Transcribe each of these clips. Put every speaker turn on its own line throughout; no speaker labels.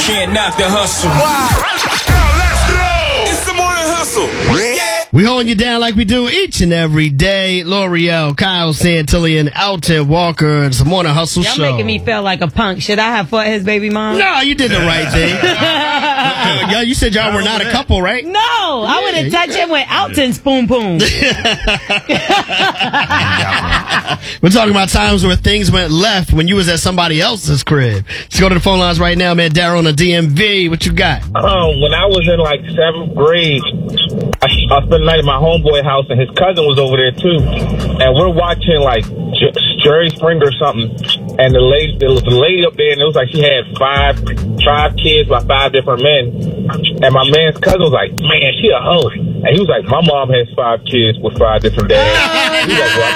can't knock the hustle. It's the morning hustle.
We holding you down like we do each and every day. L'Oreal, Kyle Santillan, Alton Walker. It's the morning hustle
Y'all
show.
making me feel like a punk. Should I have fought his baby mom?
No, you did the right thing. Yo, you said y'all were not a couple, right?
No, I would have touched him with Alton's poom poom.
We're talking about times where things went left when you was at somebody else's crib. Let's go to the phone lines right now, man. Daryl on the DMV. What you got?
When I was in like 7th grade, I spent the night at my homeboy house, and his cousin was over there too. And we're watching like Jerry Springer or something. And there was a lady up there, and it was like she had five kids by 5 different men. And my man's cousin was like, "Man, she a hoe." And he was like, "My mom has 5 kids with 5 different dads." He was like,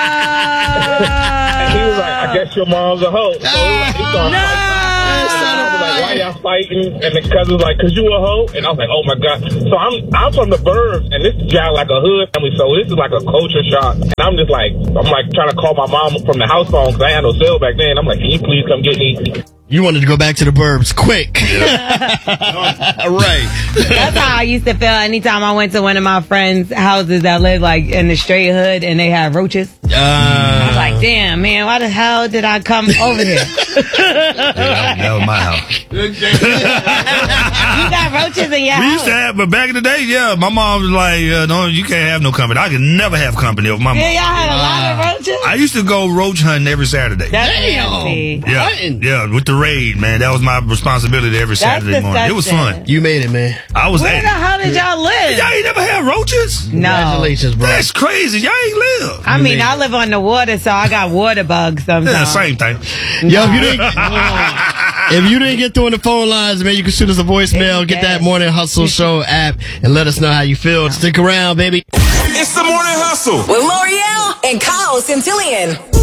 and he was like, "I guess your mom's a hoe." So he started like, "Why y'all fighting?" And the cousin was like, "Cause you a hoe." And I was like, "Oh my god!" So I'm from the burbs, and this is like a hood family, so this is like a culture shock. And I'm trying to call my mom from the house phone because I had no cell back then. I'm like, "Can you please come get me?"
You wanted to go back to the burbs quick. Right.
That's how I used to feel anytime I went to one of my friends' houses that lived like in the straight hood and they had roaches. I was like, damn, man, why the hell did I come over here?
That was my house.
You got roaches in your house?
We used to have, but back in the day, yeah, my mom was like, no, you can't have no company. I can never have company with my mom.
Yeah, y'all had a lot of roaches?
I used to go roach hunting every Saturday.
That's nasty.
Yeah, with the raid, man. That was my responsibility every Saturday morning. It was fun.
You made it, man.
I was
Where the hell did y'all live?
Y'all ain't never had roaches?
No.
Congratulations, bro.
That's crazy. Y'all ain't live.
I mean, I live on the water, so I got water bugs sometimes.
Yeah, same thing.
Yo, if you didn't get through on the phone lines, man, you can shoot us a voicemail, get that Morning Hustle Show app, and let us know how you feel. Stick around, baby.
It's the morning hustle
With L'Oreal and Kyle Santillan.